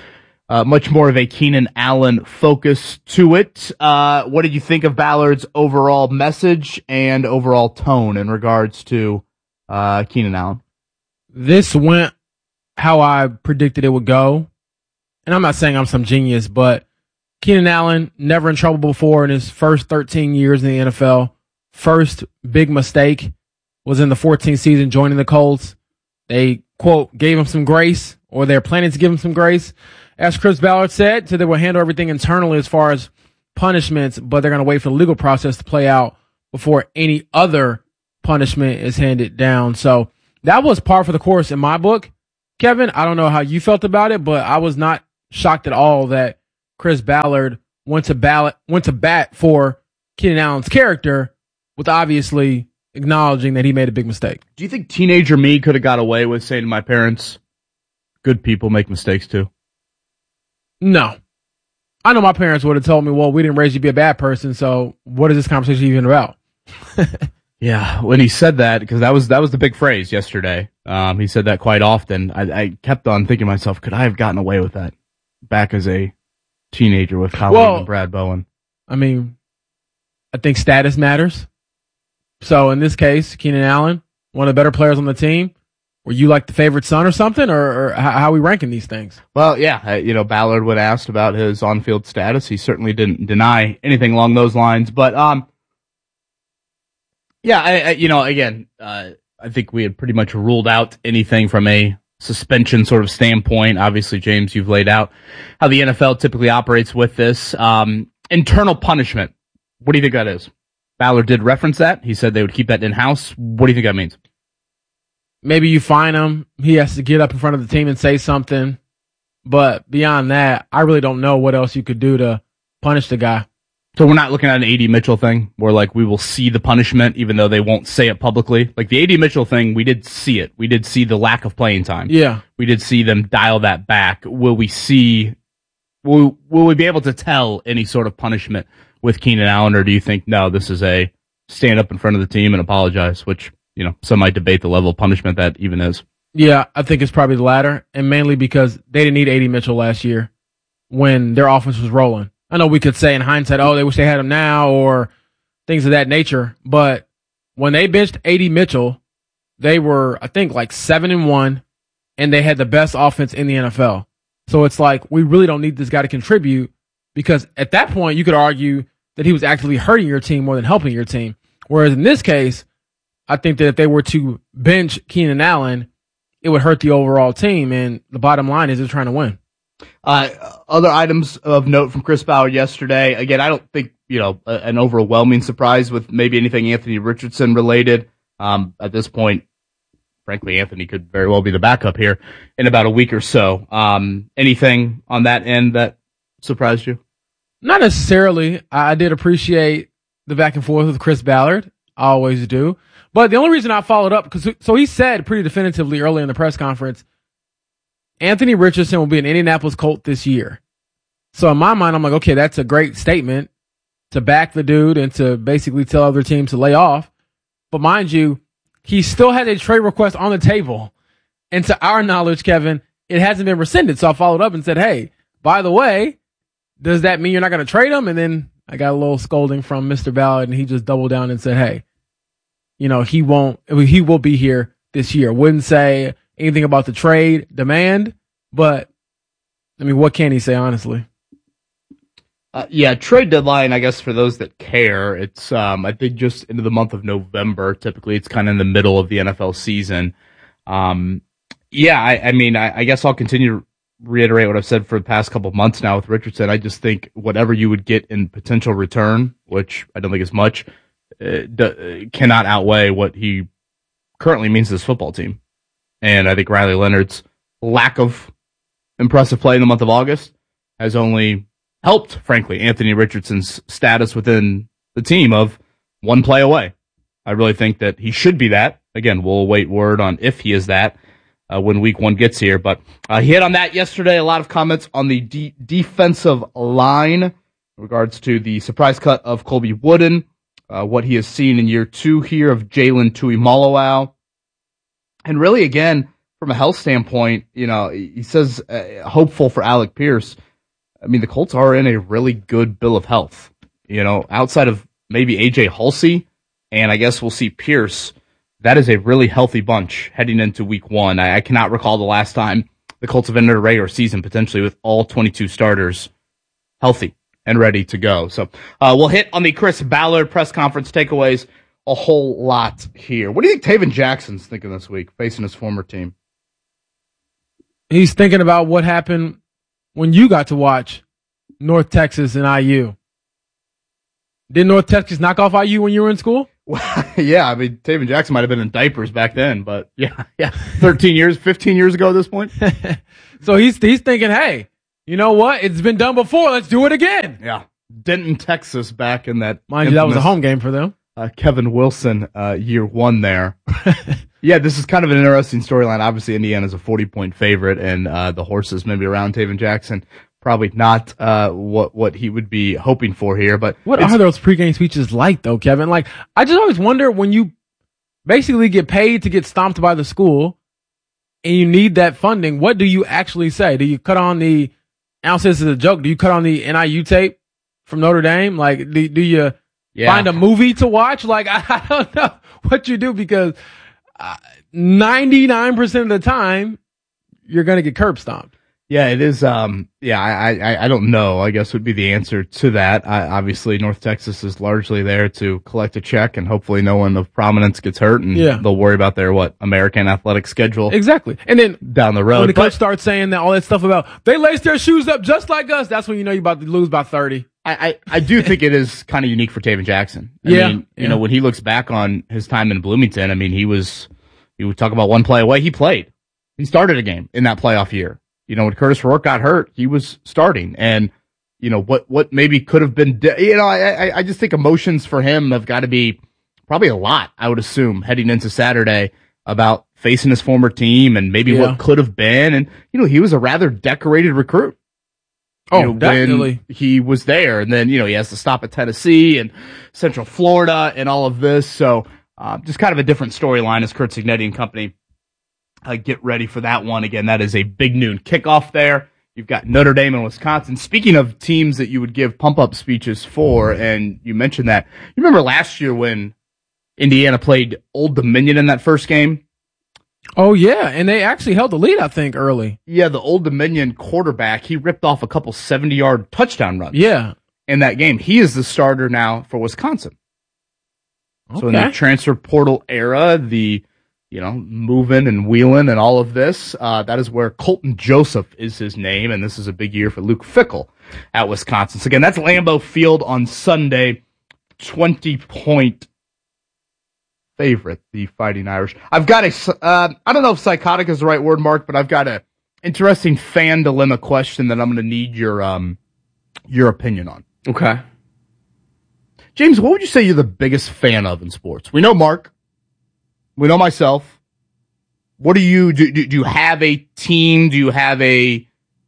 uh, much more of a Keenan Allen focus to it. Uh, what did you think of Ballard's overall message and overall tone in regards to uh, Keenan Allen? This went how I predicted it would go. And I'm not saying I'm some genius, but Keenan Allen, never in trouble before in his first thirteen years in the N F L. First big mistake was in the fourteenth season joining the Colts. They, quote, gave him some grace, or they're planning to give him some grace. As Chris Ballard said, so they will handle everything internally as far as punishments, but they're going to wait for the legal process to play out before any other punishment is handed down. So that was par for the course in my book. Kevin, I don't know how you felt about it, but I was not shocked at all that Chris Ballard went to ballot, went to bat for Keenan Allen's character, with obviously acknowledging that he made a big mistake. Do you think teenager me could have got away with saying to my parents, good people make mistakes too? No. I know my parents would have told me, well, we didn't raise you to be a bad person, so what is this conversation even about? Yeah, when he said that, because that was that was the big phrase yesterday. Um, he said that quite often. I, I kept on thinking to myself, could I have gotten away with that back as a teenager with Colin well, and Brad Bowen? I mean, I think status matters. So in this case, Keenan Allen, one of the better players on the team. Were you like the favorite son or something, or, or how, how are we ranking these things? Well, yeah, uh, you know, Ballard would asked about his on-field status. He certainly didn't deny anything along those lines. But, um, yeah, I, I, you know, again, uh, I think we had pretty much ruled out anything from a suspension sort of standpoint. Obviously, James, you've laid out how the N F L typically operates with this. Um, internal punishment. What do you think that is? Ballard did reference that. He said they would keep that in-house. What do you think that means? Maybe you fine him. He has to get up in front of the team and say something. But beyond that, I really don't know what else you could do to punish the guy. So we're not looking at an A D Mitchell thing where, like, we will see the punishment even though they won't say it publicly. Like, the A D Mitchell thing, we did see it. We did see the lack of playing time. Yeah. We did see them dial that back. Will we see, will, will we be able to tell any sort of punishment with Keenan Allen, or do you think, no, this is a stand up in front of the team and apologize, which, you know, some might debate the level of punishment that even is. Yeah, I think it's probably the latter, and mainly because they didn't need A D Mitchell last year when their offense was rolling. I know we could say in hindsight, oh, they wish they had him now, or things of that nature, but when they benched A D Mitchell, they were, I think, like seven and one, and they had the best offense in the N F L. So it's like, we really don't need this guy to contribute, because at that point, you could argue that he was actively hurting your team more than helping your team. Whereas in this case, I think that if they were to bench Keenan Allen, it would hurt the overall team. And the bottom line is they're trying to win. Uh, other items of note from Chris Ballard yesterday. Again, I don't think, you know, a, an overwhelming surprise with maybe anything Anthony Richardson related. Um, at this point, frankly, Anthony could very well be the backup here in about a week or so. Um, anything on that end that surprised you? Not necessarily. I did appreciate the back and forth with Chris Ballard. I always do. But the only reason I followed up, because so he said pretty definitively early in the press conference, Anthony Richardson will be an Indianapolis Colt this year. So in my mind, I'm like, okay, that's a great statement to back the dude and to basically tell other teams to lay off. But mind you, he still had a trade request on the table. And to our knowledge, Kevin, it hasn't been rescinded. So I followed up and said, hey, by the way, does that mean you're not going to trade him? And then I got a little scolding from Mister Ballard, and he just doubled down and said, hey, you know, he won't, he will be here this year. Wouldn't say anything about the trade demand, but I mean, what can he say, honestly? Uh, yeah, trade deadline, I guess, for those that care, it's, um, I think just into the month of November. Typically, it's kind of in the middle of the N F L season. Um, yeah, I, I mean, I, I guess I'll continue to reiterate what I've said for the past couple of months now with Richardson. I just think whatever you would get in potential return, which I don't think is much, uh, d- cannot outweigh what he currently means to this football team. And I think Riley Leonard's lack of impressive play in the month of August has only helped, frankly, Anthony Richardson's status within the team of one play away. I really think that he should be that. Again, we'll await word on if he is that uh, when week one gets here. But uh, he hit on that yesterday. A lot of comments on the de- defensive line in regards to the surprise cut of Colby Wooden, uh, what he has seen in year two here of Jalen Tuimoloau. And really, again, from a health standpoint, you know, he says uh, hopeful for Alec Pierce. I mean, the Colts are in a really good bill of health. You know, outside of maybe A J Halsey, and I guess we'll see Pierce. That is a really healthy bunch heading into week one. I, I cannot recall the last time the Colts have entered a regular season potentially with all twenty-two starters healthy and ready to go. So uh, we'll hit on the Chris Ballard press conference takeaways a whole lot here. What do you think Taven Jackson's thinking this week facing his former team? He's thinking about what happened when you got to watch North Texas and I U. Did North Texas knock off I U when you were in school? Well, yeah, I mean, Taven Jackson might have been in diapers back then, but yeah, yeah, thirteen years, fifteen years ago at this point. So he's he's thinking, hey, you know what? It's been done before. Let's do it again. Yeah, Denton, Texas, back in that. Mind you, that was a home game for them. Uh, Kevin Wilson, uh, year one there. Yeah, this is kind of an interesting storyline. Obviously, Indiana's a forty-point favorite, and uh, the horses maybe around Taven Jackson. Probably not uh, what what he would be hoping for here. But what are those pregame speeches like, though, Kevin? Like, I just always wonder when you basically get paid to get stomped by the school and you need that funding, what do you actually say? Do you cut on the, I don't say this is a joke, do you cut on the N I U tape from Notre Dame? Like, do, do you yeah. find a movie to watch? Like, I, I don't know what you do because uh, ninety-nine percent of the time you're going to get curb stomped. Yeah, it is. Um, yeah, I, I, I don't know, I guess would be the answer to that. I, obviously, North Texas is largely there to collect a check, and hopefully no one of prominence gets hurt, and yeah. they'll worry about their, what, American athletic schedule. Exactly. And then down the road. When the coach starts saying that, all that stuff about, they lace their shoes up just like us, that's when you know you're about to lose by thirty. I, I, I do think it is kind of unique for Taven Jackson. I yeah. mean, you yeah. know, when he looks back on his time in Bloomington, I mean, he was, you would talk about one play away, he played. He started a game in that playoff year. You know, when Curtis Rourke got hurt, he was starting. And, you know, what, what maybe could have been, de- you know, I, I, I just think emotions for him have got to be probably a lot, I would assume, heading into Saturday about facing his former team and maybe yeah. what could have been. And, you know, he was a rather decorated recruit. Oh, you know, definitely. When he was there. And then, you know, he has to stop at Tennessee and Central Florida and all of this. So, uh, just kind of a different storyline as Curt Cignetti and company Uh, get ready for that one. Again, that is a big noon kickoff there. You've got Notre Dame and Wisconsin. Speaking of teams that you would give pump-up speeches for, and you mentioned that. You remember last year when Indiana played Old Dominion in that first game? Oh, yeah, and they actually held the lead, I think, early. Yeah, the Old Dominion quarterback, he ripped off a couple seventy-yard touchdown runs. Yeah. In that game. He is the starter now for Wisconsin. Okay. So in the transfer portal era, the you know, moving and wheeling and all of this. Uh, that is where Colton Joseph is his name, and this is a big year for Luke Fickell at Wisconsin. So again, that's Lambeau Field on Sunday, twenty-point favorite, the Fighting Irish. I've got a, uh, I don't know if psychotic is the right word, Mark, but I've got a interesting fan dilemma question that I'm going to need your, um, your opinion on. Okay. James, what would you say you're the biggest fan of in sports? We know Mark. We know myself. What do you do? Do, do you have a team? Do you have a,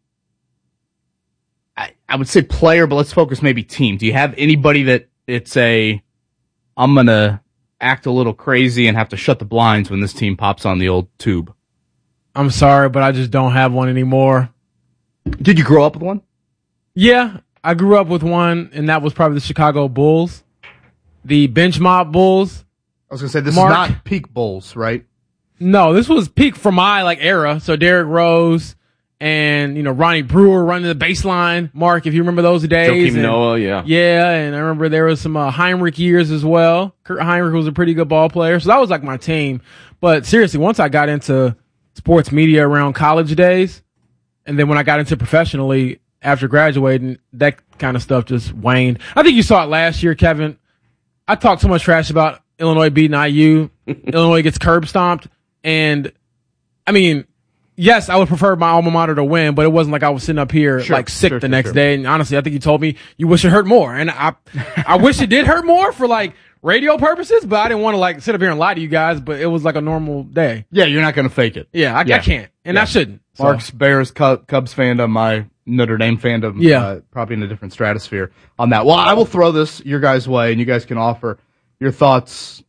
I, I would say player, but let's focus maybe team. Do you have anybody that it's a, I'm going to act a little crazy and have to shut the blinds when this team pops on the old tube? I'm sorry, but I just don't have one anymore. Did you grow up with one? Yeah, I grew up with one, and that was probably the Chicago Bulls, the bench mob Bulls. I was going to say, this Mark, is not peak Bulls, right? No, this was peak for my like era. So Derrick Rose and, you know, Ronnie Brewer running the baseline. Mark, if you remember those days. Joakim and, Noah, yeah. Yeah, and I remember there was some uh, Heinrich years as well. Kurt Heinrich was a pretty good ball player. So that was like my team. But seriously, once I got into sports media around college days, and then when I got into professionally after graduating, that kind of stuff just waned. I think you saw it last year, Kevin. I talked so much trash about Illinois beating I U. Illinois gets curb stomped. And, I mean, yes, I would prefer my alma mater to win, but it wasn't like I was sitting up here sure, like sick sure, the sure, next sure. day. And honestly, I think you told me you wish it hurt more. And I I wish it did hurt more for like radio purposes, but I didn't want to like sit up here and lie to you guys, but it was like a normal day. Yeah, you're not going to fake it. Yeah, I, yeah. I can't. And yeah. I shouldn't. So. Mark's Bears, Cubs fandom, my Notre Dame fandom, yeah. uh, probably in a different stratosphere on that. Well, I will throw this your guys' way, and you guys can offer your thoughts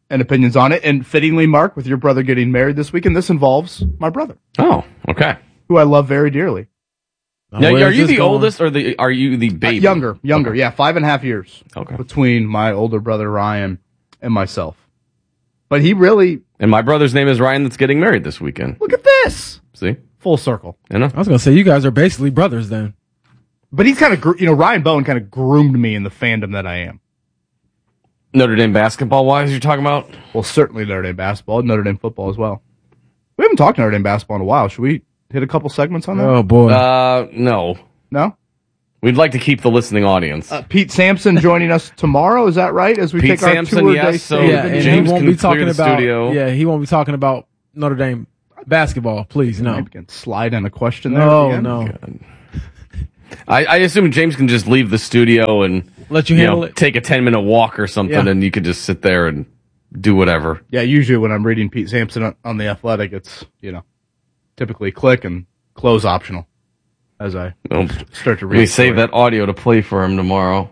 and opinions on it. And fittingly, Mark, with your brother getting married this weekend, this involves my brother. Oh, okay. Who I love very dearly. Now, are you the going? oldest or the are you the baby? Uh, younger, younger, okay. yeah, five and a half years okay. between my older brother Ryan and myself. But he really... And my brother's name is Ryan that's getting married this weekend. Look at this! See? Full circle. You know? I was going to say, you guys are basically brothers then. But he's kind of, you know, Ryan Bowen kind of groomed me in the fandom that I am. Notre Dame basketball-wise, you're talking about? Well, certainly Notre Dame basketball, Notre Dame football as well. We haven't talked Notre Dame basketball in a while. Should we hit a couple segments on that? Oh, boy. Uh, no. No? We'd like to keep the listening audience. Uh, Pete Sampson joining us tomorrow, is that right? As we Pete take our Sampson, tour yes, day so yeah, and James he won't can be talking clear the about. studio. Yeah, he won't be talking about Notre Dame basketball. Please, no. Maybe can slide in a question there. No, at the no. end. I, I assume James can just leave the studio and let you handle know, it. Take a ten minute walk or something, Yeah. and you could just sit there and do whatever. Yeah, usually when I'm reading Pete Sampson on, on The Athletic, it's, you know, typically click and close optional as I Well, start to read. we save that audio to play for him tomorrow.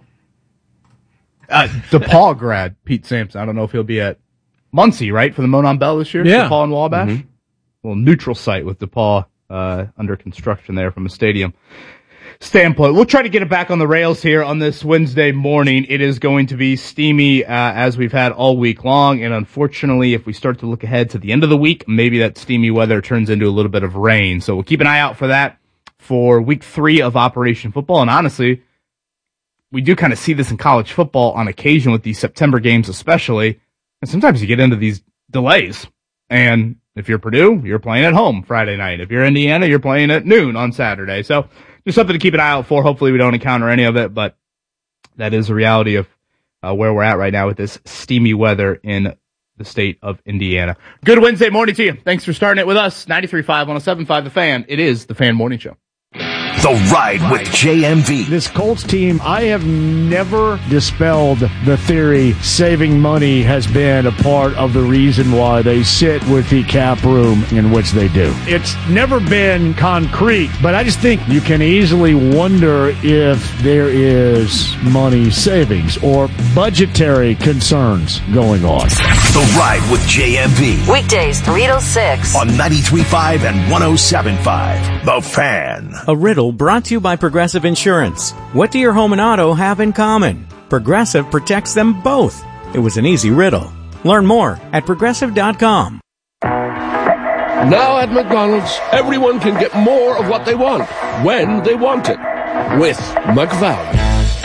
Uh, DePaul grad, Pete Sampson. I don't know if he'll be at Muncie, right, for the Monon Bell this year? Yeah. DePaul and Wabash? Mhm. Little neutral site with DePaul uh, under construction there from a stadium standpoint. We'll try to get it back on the rails here on this Wednesday morning. It is going to be steamy uh, as we've had all week long, and unfortunately, if we start to look ahead to the end of the week, maybe that steamy weather turns into a little bit of rain. So we'll keep an eye out for that for week three of Operation Football. And honestly, we do kind of see this in college football on occasion with these September games especially, and sometimes you get into these delays. And if you're Purdue, you're playing at home Friday night. If you're Indiana, you're playing at noon on Saturday. So just something to keep an eye out for. Hopefully we don't encounter any of it, but that is the reality of uh, where we're at right now with this steamy weather in the state of Indiana. Good Wednesday morning to you. Thanks for starting it with us. ninety-three point five, one oh seven point five The Fan. It is The Fan Morning Show. The Ride with J M V. This Colts team, I have never dispelled the theory saving money has been a part of the reason why they sit with the cap room in which they do. It's never been concrete, but I just think you can easily wonder if there is money savings or budgetary concerns going on. The Ride with J M V. Weekdays three to six. On ninety-three point five and one oh seven point five. The Fan. A riddle brought to you by Progressive Insurance. What do your home and auto have in common? Progressive protects them both. It was an easy riddle. Learn more at progressive dot com. Now at McDonald's, everyone can get more of what they want, when they want it. With McValue.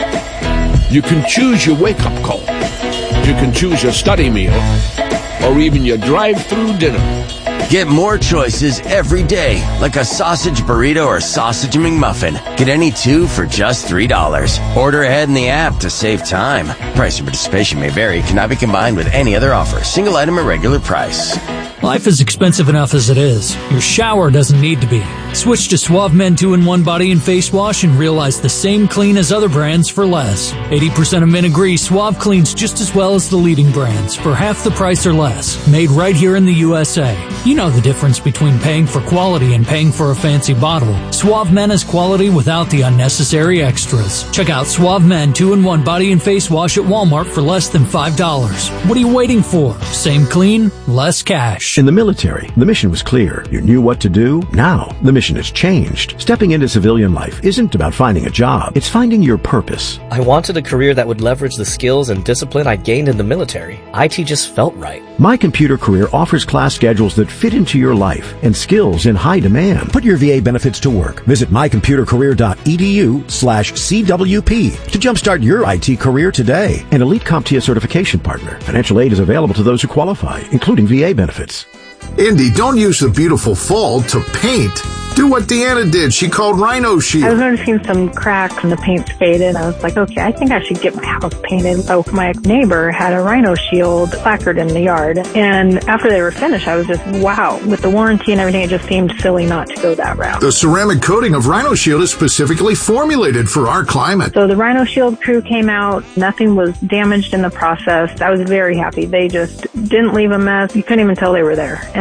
You can choose your wake-up call. You can choose your study meal. Or even your drive-through dinner. Get more choices every day, like a sausage burrito or sausage McMuffin. Get any two for just three dollars. Order ahead in the app to save time. Price and participation may vary. Cannot be combined with any other offer. Single item at regular price. Life is expensive enough as it is. Your shower doesn't need to be. Switch to Suave Men two in one Body and Face Wash and realize the same clean as other brands for less. eighty percent of men agree Suave cleans just as well as the leading brands for half the price or less. Made right here in the U S A. You know the difference between paying for quality and paying for a fancy bottle. Suave Men is quality without the unnecessary extras. Check out Suave Men two in one Body and Face Wash at Walmart for less than five dollars. What are you waiting for? Same clean, less cash. In the military, the mission was clear. You knew what to do. Now, the mission has changed. Stepping into civilian life isn't about finding a job. It's finding your purpose. I wanted a career that would leverage the skills and discipline I gained in the military. I T just felt right. My Computer Career offers class schedules that fit into your life and skills in high demand. Put your V A benefits to work. Visit my computer career dot e d u slash C W P to jumpstart your I T career today. An Elite CompTIA certification partner. Financial aid is available to those who qualify, including V A benefits. Indy, don't use the beautiful fall to paint. Do what Deanna did. She called Rhino Shield. I was noticing some cracks and the paint's faded. I was like, okay, I think I should get my house painted. So my neighbor had a Rhino Shield placard in the yard. And after they were finished, I was just, wow. With the warranty and everything, it just seemed silly not to go that route. The ceramic coating of Rhino Shield is specifically formulated for our climate. So the Rhino Shield crew came out. Nothing was damaged in the process. I was very happy. They just didn't leave a mess. You couldn't even tell they were there. And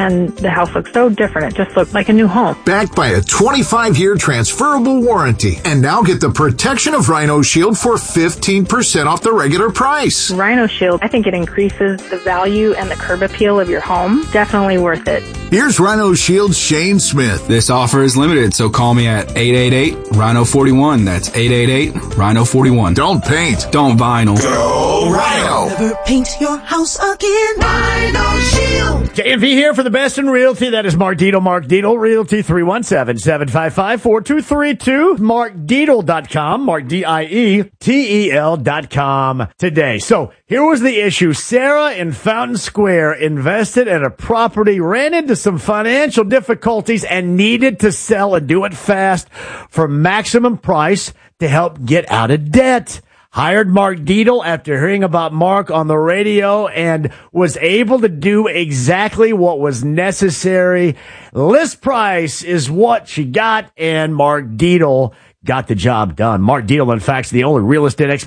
and the house looked so different. It just looked like a new home. Backed by a twenty-five year transferable warranty. And now get the protection of Rhino Shield for fifteen percent off the regular price. Rhino Shield, I think it increases the value and the curb appeal of your home. Definitely worth it. Here's Rhino Shield's Shane Smith. This offer is limited, so call me at eight eight eight, Rhino forty-one. That's eight eight eight, Rhino forty-one. Don't paint. Don't vinyl. Go Rhino. Never paint your house again. Rhino Shield. J and V here for the best in realty. That is Mark Dietel. Mark Dietel, Realty, three one seven, seven five five, four two three two. mark dietel dot com. Mark D I E T E L dot com today. So here was the issue. Sarah in Fountain Square invested in a property, ran into some financial difficulties, and needed to sell and do it fast for maximum price to help get out of debt. Hired Mark Dietel after hearing about Mark on the radio and was able to do exactly what was necessary. List price is what she got, and Mark Dietel got the job done. Mark Dietel, in fact, is the only real estate expert